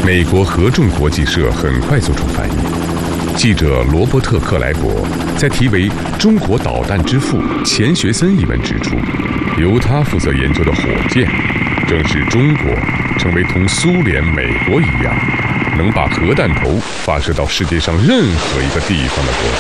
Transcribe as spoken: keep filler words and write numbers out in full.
美国合众国际社很快做出反应。记者罗伯特·克莱伯在题为《中国导弹之父钱学森》一文指出，由他负责研究的火箭，正是中国成为同苏联、美国一样，能把核弹头发射到世界上任何一个地方的国家。